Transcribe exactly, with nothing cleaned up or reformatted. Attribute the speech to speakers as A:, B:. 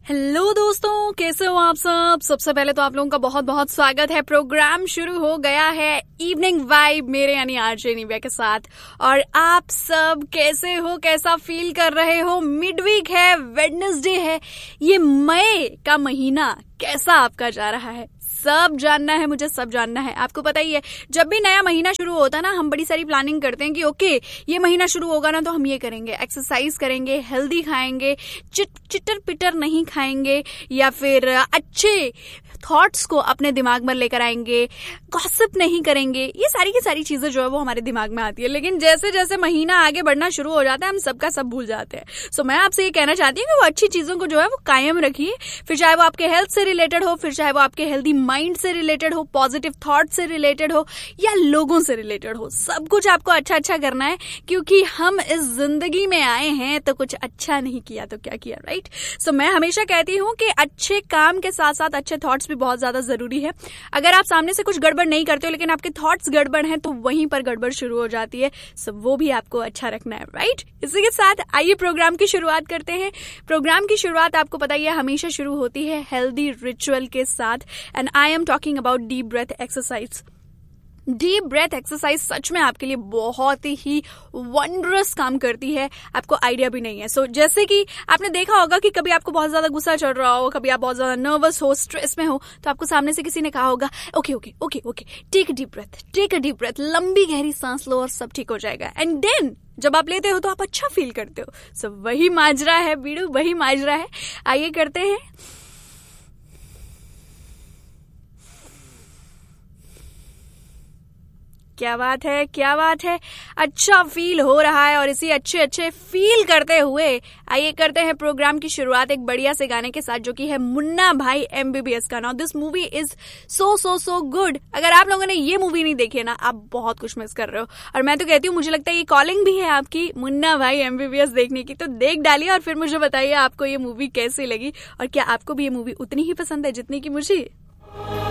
A: Hello दोस्तों, कैसे हो आप सब। सबसे पहले तो आप लोगों का बहुत बहुत स्वागत है। प्रोग्राम शुरू हो गया है इवनिंग वाइब मेरे यानी आरजे निव्या के साथ। और आप सब कैसे हो, कैसा फील कर रहे हो। मिड वीक है, वेडनेसडे है, ये मई का महीना कैसा आपका जा रहा है सब जानना है मुझे, सब जानना है। आपको पता ही है जब भी नया महीना शुरू होता है ना, हम बड़ी सारी प्लानिंग करते हैं कि ओके ये महीना शुरू होगा ना तो हम ये करेंगे, एक्सरसाइज करेंगे, हेल्दी खाएंगे, चिट चिटर पिटर नहीं खाएंगे, या फिर अच्छे थॉट्स को अपने दिमाग में लेकर आएंगे, गॉसिप नहीं करेंगे। ये सारी की सारी चीजें जो है वो हमारे दिमाग में आती है, लेकिन जैसे जैसे महीना आगे बढ़ना शुरू हो जाता है हम सबका सब भूल जाते हैं। सो so, मैं आपसे ये कहना चाहती हूँ कि वो अच्छी चीजों को जो है वो कायम रखिए, फिर चाहे वो आपके हेल्थ से रिलेटेड हो, फिर चाहे वो आपके हेल्दी माइंड से रिलेटेड हो, पॉजिटिव थॉट से रिलेटेड हो, या लोगों से रिलेटेड हो। सब कुछ आपको अच्छा अच्छा करना है, क्योंकि हम इस जिंदगी में आए हैं तो कुछ अच्छा नहीं किया तो क्या किया, राइट। सो so, मैं हमेशा कहती हूँ कि अच्छे काम के साथ साथ अच्छे थॉट्स भी बहुत ज्यादा जरूरी है। अगर आप सामने से कुछ गड़बड़ नहीं करते हो लेकिन आपके थॉट्स गड़बड़ हैं तो वहीं पर गड़बड़ शुरू हो जाती है। सो so, वो भी आपको अच्छा रखना है, राइट। इसी के साथ आइए प्रोग्राम की शुरुआत करते हैं। प्रोग्राम की शुरुआत आपको पता ही है हमेशा शुरू होती है हेल्दी रिचुअल के साथ, and I am talking about deep breath exercise. Deep breath exercise सच में आपके लिए बहुत ही वंडरस काम करती है, आपको आइडिया भी नहीं है। सो so, जैसे कि आपने देखा होगा कि कभी आपको बहुत ज्यादा गुस्सा चढ़ रहा हो, कभी आप बहुत ज्यादा नर्वस हो, स्ट्रेस में हो, तो आपको सामने से किसी ने कहा होगा okay okay okay okay take a deep breath, take a deep breath, लंबी गहरी सांस लो और सब ठीक हो जाएगा। एंड देन जब आप लेते हो तो आप अच्छा फील करते हो। सो so, वही माजरा है बीड़ू, वही माजरा है। आइए करते हैं। क्या बात है, क्या बात है, अच्छा फील हो रहा है। और इसी अच्छे अच्छे फील करते हुए आइए करते हैं प्रोग्राम की शुरुआत एक बढ़िया से गाने के साथ, जो कि है मुन्ना भाई एमबीबीएस का। Now this movie is so so so good. अगर आप लोगों ने ये मूवी नहीं देखी है ना, आप बहुत कुछ मिस कर रहे हो। और मैं तो कहती हूँ, मुझे लगता है ये कॉलिंग भी है आपकी मुन्ना भाई एमबीबीएस देखने की। तो देख डालिए और फिर मुझे बताइए आपको ये मूवी कैसी लगी, और क्या आपको भी ये मूवी उतनी ही पसंद है जितनी की मुझे।